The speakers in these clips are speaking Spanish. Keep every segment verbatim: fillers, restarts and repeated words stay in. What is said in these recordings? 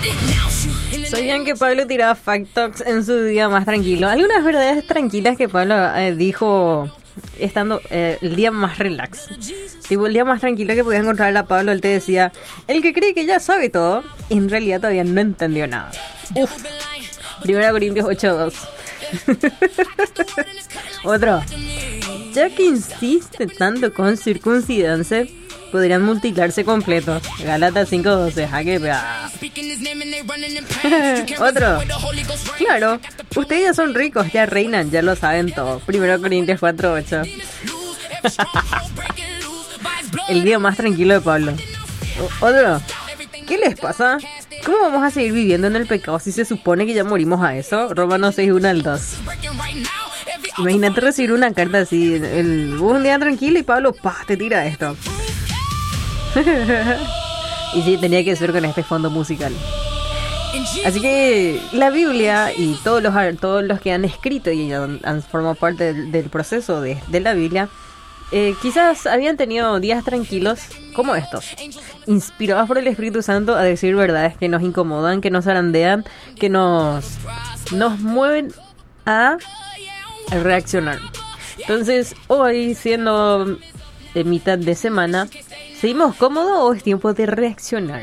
¿Sabían que Pablo tiraba fact talks en su día más tranquilo? Algunas verdades tranquilas que Pablo eh, dijo estando eh, el día más relax. Tipo, el día más tranquilo que podía encontrar a Pablo, él te decía: el que cree que ya sabe todo, en realidad todavía no entendió nada. Uf. Primera Corintios ocho dos. Otro. Ya que insiste tanto con circuncidarse, podrían mutilarse completos. Gálatas cinco doce. Jaque pea. Otro. Claro, ustedes ya son ricos, ya reinan, ya lo saben todo. Primero Corintios cuatro ocho. El día más tranquilo de Pablo. Otro. ¿Qué les pasa? ¿Cómo vamos a seguir viviendo en el pecado si se supone que ya morimos a eso? Romanos seis uno al dos. Imagínate recibir una carta así, el, un día tranquilo y Pablo, pa, te tira esto. Y sí, tenía que ser con este fondo musical. Así que la Biblia y todos los todos los que han escrito y han, han formado parte del, del proceso de, de la Biblia, eh, quizás habían tenido días tranquilos como estos, inspirados por el Espíritu Santo a decir verdades que nos incomodan, que nos zarandean, que nos, nos mueven a reaccionar. Entonces, hoy, siendo de mitad de semana, ¿seguimos cómodos o es tiempo de reaccionar?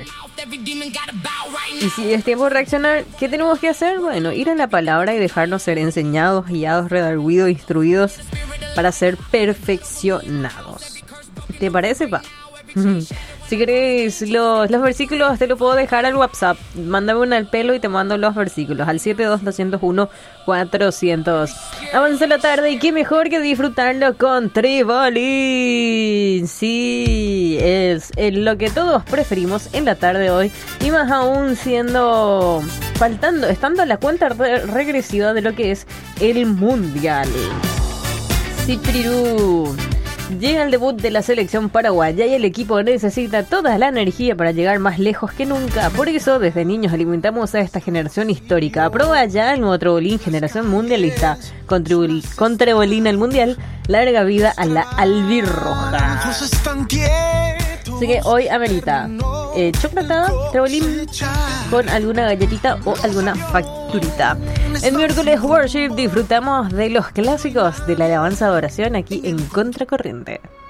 Y si es tiempo de reaccionar, ¿qué tenemos que hacer? Bueno, ir a la palabra y dejarnos ser enseñados, guiados, redarguidos, instruidos para ser perfeccionados. ¿Te parece, pa? Si querés los, los versículos, te lo puedo dejar al WhatsApp. Mándame un al pelo y te mando los versículos al siete dos dos cero uno cuatrocientos. Avanza la tarde y qué mejor que disfrutarlo con Trebolin. Sí, es, es lo que todos preferimos en la tarde de hoy. Y más aún siendo, faltando, estando a la cuenta re- regresiva de lo que es el Mundial. Sí, Pirú. Llega el debut de la selección paraguaya y el equipo necesita toda la energía para llegar más lejos que nunca. Por eso, desde niños alimentamos a esta generación histórica. Prueba ya el nuevo Trebolin Generación Mundialista. Con, tribul- con Trebolin al Mundial, larga vida a la albirroja. Así que hoy amerita eh, chocolatada, Trebolin con alguna galletita o alguna facturita. En miércoles Worship disfrutamos de los clásicos de la alabanza de oración aquí en Contracorriente.